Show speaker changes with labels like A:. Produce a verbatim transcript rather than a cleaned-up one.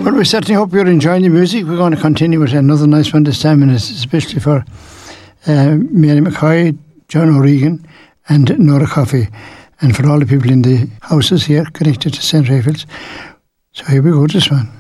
A: Well, we certainly hope you're enjoying the music. We're going to continue with another nice one this time, and it's especially for uh, Mary McCoy, John O'Regan, and Nora Coffey, and for all the people in the houses here connected to Saint Raphael's. So here we go, this one.